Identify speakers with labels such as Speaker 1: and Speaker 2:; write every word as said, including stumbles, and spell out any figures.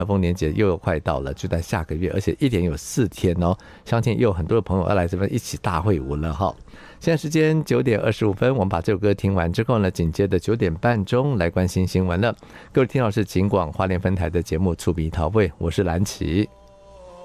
Speaker 1: 丰年节又快到了，就在下个月，而且一连有四天哦，相信又有很多的朋友要来这边一起大会舞了哈。现在时间九点二十五分，我们把这首歌听完之后呢，紧接着九点半钟来关心新闻了。各位听到是警广花莲分台的节目《触鼻桃味》，我是蓝琪。